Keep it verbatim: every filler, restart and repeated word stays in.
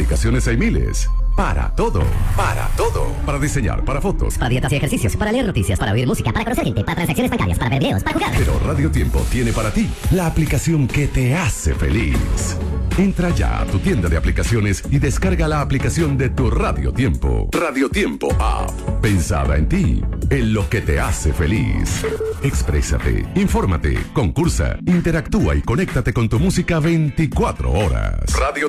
Aplicaciones hay miles. Para todo. Para todo. Para diseñar, para fotos. Para dietas y ejercicios, para leer noticias, para oír música, para conocer gente, para transacciones bancarias, para ver videos, para jugar. Pero Radio Tiempo tiene para ti la aplicación que te hace feliz. Entra ya a tu tienda de aplicaciones y descarga la aplicación de tu Radio Tiempo. Radio Tiempo App. Pensada en ti, en lo que te hace feliz. Exprésate, infórmate, concursa, interactúa y conéctate con tu música veinticuatro horas. Radio